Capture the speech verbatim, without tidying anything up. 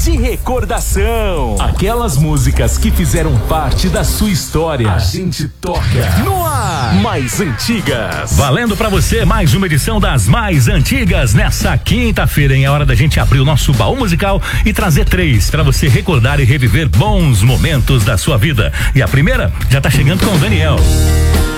de recordação. Aquelas músicas que fizeram parte da sua história. A gente toca no ar. Mais antigas. Valendo pra você mais uma edição das mais antigas nessa quinta-feira, hein? É hora da gente abrir o nosso baú musical e trazer três pra você recordar e reviver bons momentos da sua vida. E a primeira já tá chegando com o Daniel.